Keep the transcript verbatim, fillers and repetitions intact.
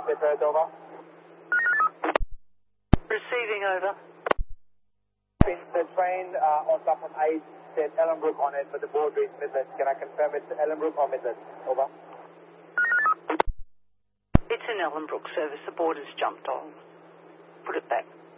with Midhurst, over. Receiving, over. The train uh, on platform eight said Ellenbrook on it, but the board reads Midhurst. Can I confirm it's Ellenbrook or Midhurst? Over. It's an Ellenbrook service. The board has jumped on. Put it back.